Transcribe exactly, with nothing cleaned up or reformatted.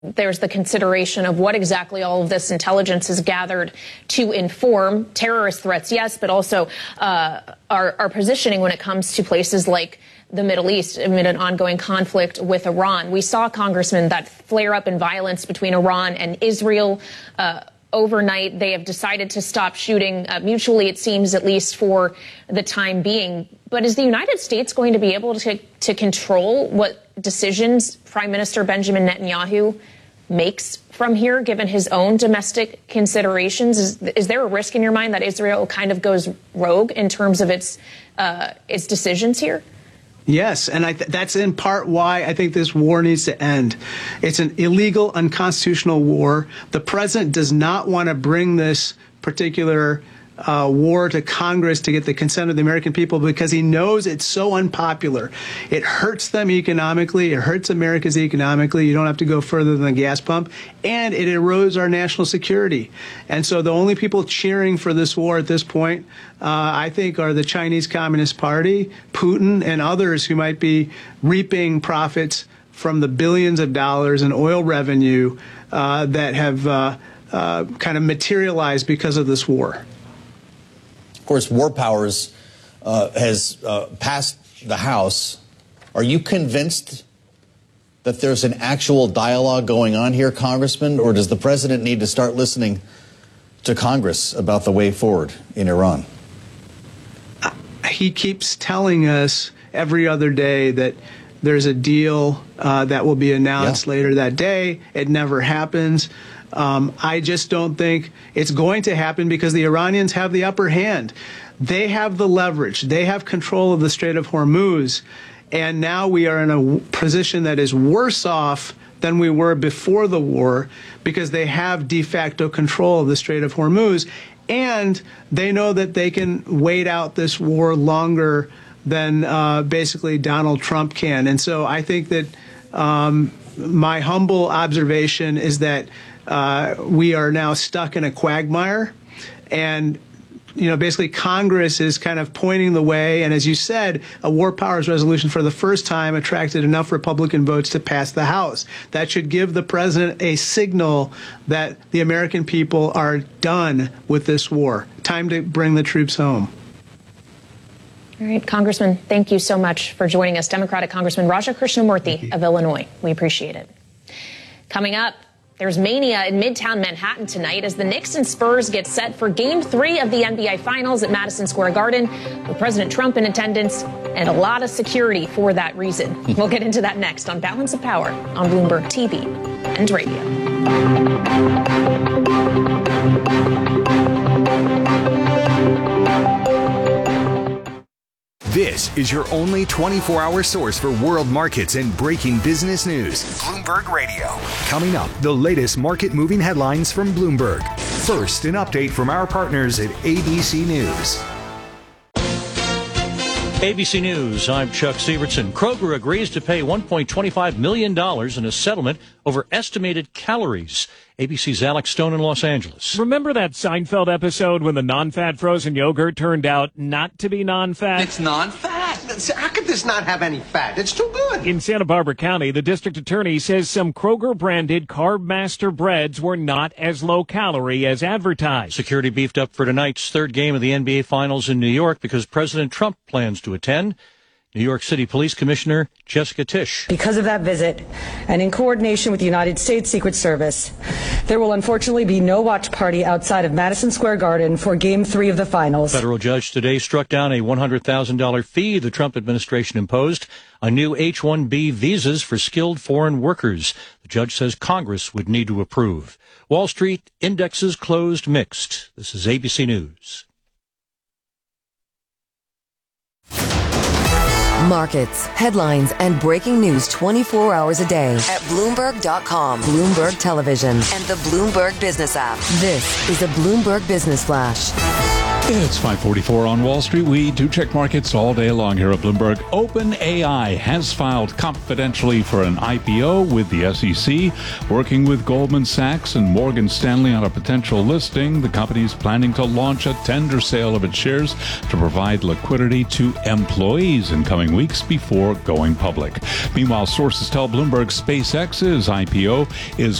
There's the consideration of what exactly all of this intelligence is gathered to inform terrorist threats, yes, but also uh, our, our positioning when it comes to places like the Middle East amid an ongoing conflict with Iran. We saw, Congressman, that flare up in violence between Iran and Israel. Uh, overnight, they have decided to stop shooting uh, mutually, it seems, at least for the time being. But is the United States going to be able to, to control what decisions Prime Minister Benjamin Netanyahu makes from here, given his own domestic considerations? Is, is there a risk in your mind that Israel kind of goes rogue in terms of its uh, its decisions here? Yes, and I th- that's in part why I think this war needs to end. It's an illegal, unconstitutional war. The president does not want to bring this particular Uh, war to Congress to get the consent of the American people because he knows it's so unpopular. It hurts them economically. It hurts Americans economically. You don't have to go further than the gas pump. And it erodes our national security. And so the only people cheering for this war at this point, uh, I think, are the Chinese Communist Party, Putin, and others who might be reaping profits from the billions of dollars in oil revenue uh, that have uh, uh, kind of materialized because of this war. Of course, War Powers uh, has uh, passed the House. Are you convinced that there's an actual dialogue going on here, Congressman, or does the president need to start listening to Congress about the way forward in Iran? He keeps telling us every other day that there's a deal uh, that will be announced yeah. later that day. It never happens. Um, I just don't think it's going to happen because the Iranians have the upper hand. They have the leverage. They have control of the Strait of Hormuz. And now we are in a position that is worse off than we were before the war because they have de facto control of the Strait of Hormuz. And they know that they can wait out this war longer than uh, basically Donald Trump can. And so I think that um, my humble observation is that Uh, we are now stuck in a quagmire, and you know, basically Congress is kind of pointing the way. And as you said, a War Powers resolution for the first time attracted enough Republican votes to pass the House. That should give the president a signal that the American people are done with this war. Time to bring the troops home. All right, Congressman, thank you so much for joining us. Democratic Congressman Raja Krishnamoorthi of Illinois. We appreciate it. Coming up, there's mania in Midtown Manhattan tonight as the Knicks and Spurs get set for Game three of the N B A Finals at Madison Square Garden, with President Trump in attendance and a lot of security for that reason. We'll get into that next on Balance of Power on Bloomberg T V and radio. This is your only twenty-four hour source for world markets and breaking business news. Bloomberg Radio. Coming up, the latest market moving headlines from Bloomberg. First, an update from our partners at A B C News. A B C News, I'm Chuck Sievertson. Kroger agrees to pay one point two five million dollars in a settlement over estimated calories. A B C's Alex Stone in Los Angeles. Remember that Seinfeld episode when the non-fat frozen yogurt turned out not to be non-fat? It's non-fat. How could this not have any fat? It's too good. In Santa Barbara County, the district attorney says some Kroger-branded Carb Master breads were not as low-calorie as advertised. Security beefed up for tonight's third game of the N B A Finals in New York because President Trump plans to attend. New York City Police Commissioner Jessica Tisch. Because of that visit, and in coordination with the United States Secret Service, there will unfortunately be no watch party outside of Madison Square Garden for Game three of the Finals. Federal judge today struck down a one hundred thousand dollars fee the Trump administration imposed on new H one B visas for skilled foreign workers. The judge says Congress would need to approve. Wall Street indexes closed mixed. This is A B C News. Markets, headlines, and breaking news twenty-four hours a day at Bloomberg dot com, Bloomberg Television, and the Bloomberg Business app. This is a Bloomberg Business Flash. It's five forty-four on Wall Street. We do check markets all day long here at Bloomberg. OpenAI has filed confidentially for an I P O with the S E C, working with Goldman Sachs and Morgan Stanley on a potential listing. The company is planning to launch a tender sale of its shares to provide liquidity to employees in coming weeks before going public. Meanwhile, sources tell Bloomberg SpaceX's I P O is